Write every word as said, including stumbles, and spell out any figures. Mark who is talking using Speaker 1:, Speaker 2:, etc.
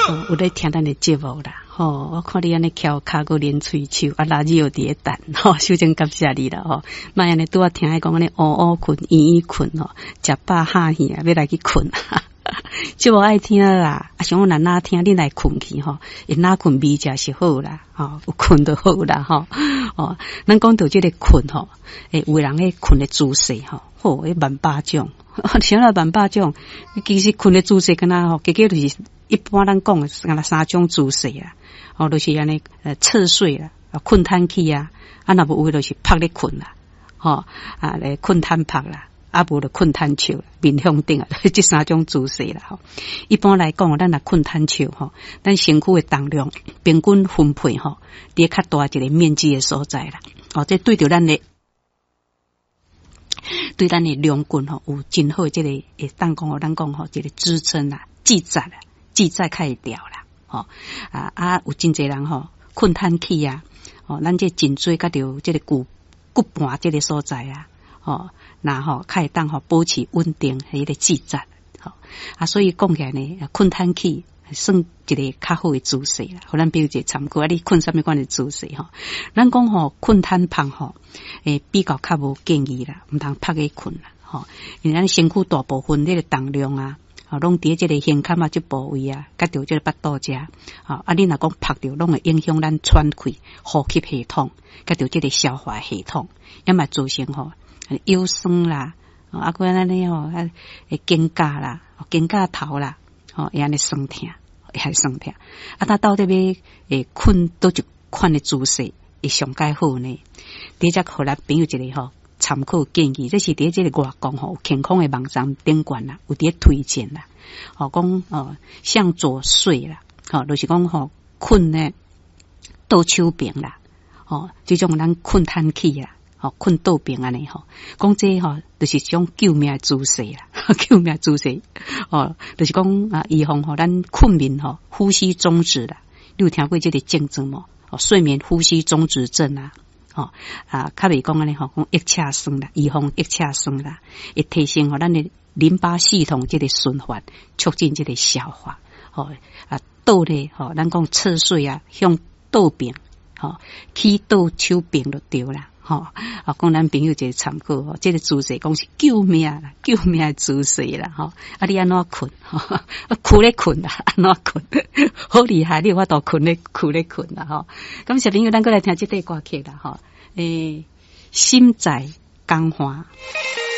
Speaker 1: 哦，有咧听咱的节目啦，吼、哦，我看你安尼翘骹个连喙手，啊，垃圾又叠蛋，吼、哦，首先感谢你啦，吼、哦，莫安尼拄啊听伊讲安尼乌乌困，圆圆困吼，食饱哈气啊，要来去困，节目爱听啦，啊，想我咱哪听，你来困去吼，伊哪困味食是好啦，吼、哦，有困就好啦，吼、哦，哦，咱讲到即个困吼，诶，有人咧困的姿势吼，吼、哦，迄万百种，想到万百种，其实困的姿势敢若吼，结果就是。一般咱讲诶，干那三种姿势啦，哦，就是安尼，呃，侧睡啦，困瘫起啊，啊，若无为就是趴咧困啦，吼、哦，啊，咧困瘫趴啦，啊，无就困瘫笑，面向顶啊，这三种姿势啦，吼。一般来讲，咱若困瘫笑吼，咱身躯诶重量平均分配吼，伫较大一个面积诶所在啦，哦，这对着咱诶。对咱诶两棍吼有真好诶，即个会当讲吼，咱讲吼，即个支撑啦、记载啦。记载较会调啦，吼、哦、啊啊有真侪人吼困瘫起啊，哦，咱这颈椎甲着这个骨骨盘这个所在啊，哦，那吼较会当吼保持稳定迄个记载，吼、哦、啊，所以讲起来呢，困瘫起算一个较好的姿势啦，互咱比如一个参考啊，你困什么款的姿势吼？咱讲吼困瘫趴吼，诶比较较无建议啦，毋通趴去困啦，吼、哦，因为咱身躯大部分迄个重量啊。啊，拢伫即个胸坎啊，即部位啊，甲着即个腹肚遮，啊，啊，你若讲拍着，拢会影响咱喘气、呼吸系统，甲着即个消化系统，也嘛造成吼腰酸啦，啊，个安尼吼，啊，会肩胛啦，肩胛头啦，吼，会安尼酸痛，会酸痛。啊，他到底要诶困倒一款的姿势会上介好呢？第只互咱朋友一个吼。参考建议，这是伫即个外公吼健康的网站顶悬啦，有伫推荐啦。哦，讲哦向左睡啦，哦，就是讲吼困呢倒手柄啦，哦，即种咱困瘫起啦，哦，困倒柄安尼吼，讲这吼就是种救命姿势啦，救命姿势，哦，就是讲啊，预防吼咱困眠吼呼吸中止啦。你有听过这个症状无？哦，睡眠呼吸中止症啊。哦啊，较袂讲安尼吼，讲腋车酸啦，预防腋车酸啦，会提升吼咱的淋巴系统这个循环，促进这个消化。哦啊，倒咧吼，咱讲侧睡啊，向倒边，吼、哦，起倒手边就对啦。吼、哦、啊，讲咱朋友一个参考吼，这个姿势讲是救命啦，救命的姿势啦，吼、哦、啊，你安怎困？吼、哦，困咧困啦，安怎困？好厉害，你有法度困咧困咧困啦，吼、哦。咁小朋友，咱过来听这段歌曲啦，吼、哦，诶，心在江花。